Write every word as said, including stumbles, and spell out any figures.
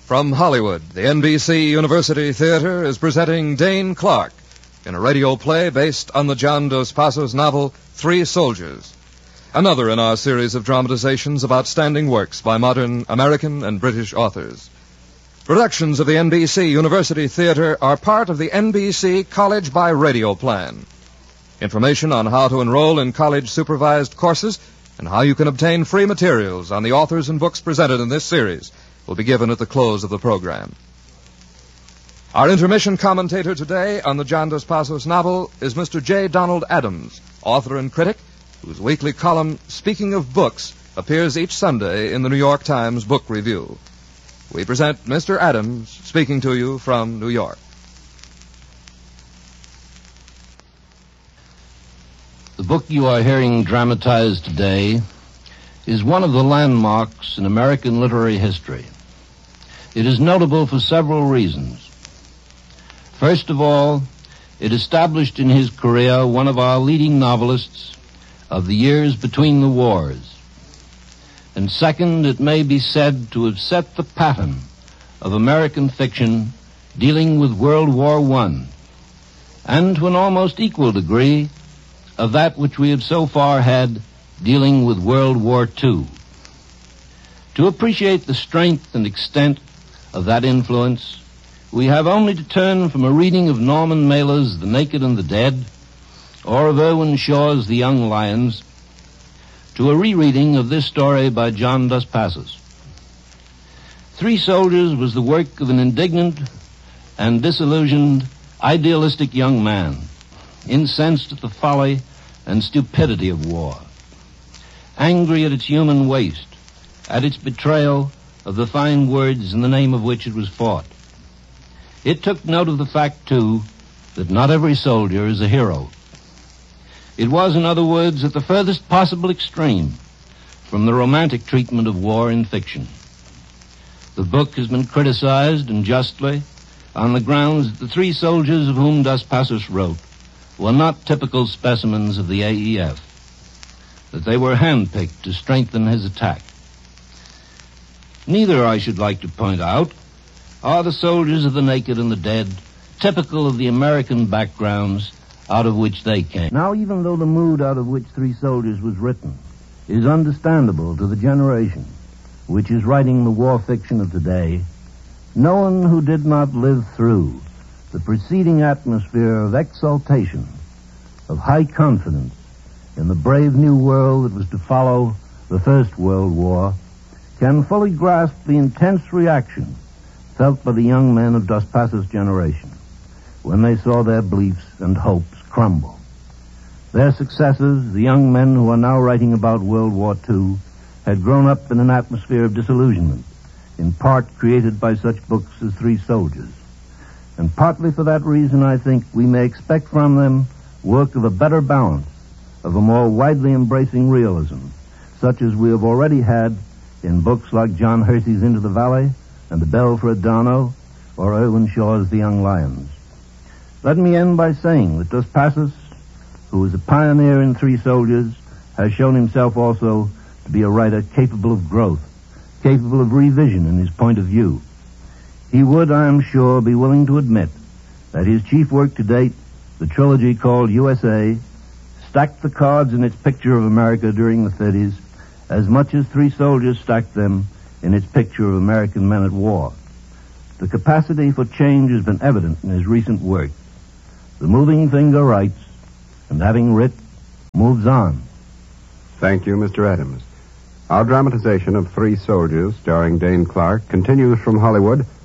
From Hollywood, the N B C University Theater is presenting Dane Clark in a radio play based on the John Dos Passos novel Three Soldiers, another in our series of dramatizations of outstanding works by modern American and British authors. Productions of the N B C University Theater are part of the N B C College by Radio plan. Information on how to enroll in college-supervised courses and how you can obtain free materials on the authors and books presented in this series will be given at the close of the program. Our intermission commentator today on the John Dos Passos novel is Mister J. Donald Adams, author and critic, whose weekly column, Speaking of Books, appears each Sunday in the New York Times Book Review. We present Mister Adams speaking to you from New York. The book you are hearing dramatized today is one of the landmarks in American literary history. It is notable for several reasons. First of all, it established in his career one of our leading novelists of the years between the wars. And second, it may be said to have set the pattern of American fiction dealing with World War One, and to an almost equal degree of that which we have so far had dealing with World War Two. To appreciate the strength and extent of that influence, we have only to turn from a reading of Norman Mailer's The Naked and the Dead, or of Irwin Shaw's The Young Lions, to a rereading of this story by John Dos Passos. Three Soldiers was the work of an indignant and disillusioned, idealistic young man, incensed at the folly and stupidity of war, angry at its human waste, at its betrayal of the fine words in the name of which it was fought. It took note of the fact, too, that not every soldier is a hero. It was, in other words, at the furthest possible extreme from the romantic treatment of war in fiction. The book has been criticized, and justly, on the grounds that the three soldiers of whom Dos Passos wrote were not typical specimens of the A E F, that they were handpicked to strengthen his attack. Neither, I should like to point out, are the soldiers of the naked and the dead typical of the American backgrounds out of which they came. Now, even though the mood out of which Three Soldiers was written is understandable to the generation which is writing the war fiction of today, no one who did not live through the preceding atmosphere of exaltation, of high confidence in the brave new world that was to follow the First World War, can fully grasp the intense reaction felt by the young men of Dos Passos' generation when they saw their beliefs and hopes crumble. Their successors, the young men who are now writing about World War Two, had grown up in an atmosphere of disillusionment, in part created by such books as Three Soldiers. And partly for that reason, I think, we may expect from them work of a better balance, of a more widely embracing realism, such as we have already had in books like John Hersey's Into the Valley and The Bell for Adorno, or Irwin Shaw's The Young Lions. Let me end by saying that Dos Passos, who was a pioneer in Three Soldiers, has shown himself also to be a writer capable of growth, capable of revision in his point of view. He would, I am sure, be willing to admit that his chief work to date, the trilogy called U S A, stacked the cards in its picture of America during the thirties as much as Three Soldiers stacked them in its picture of American men at war. The capacity for change has been evident in his recent work. The moving finger writes, and having writ, moves on. Thank you, Mister Adams. Our dramatization of Three Soldiers, starring Dane Clark, continues from Hollywood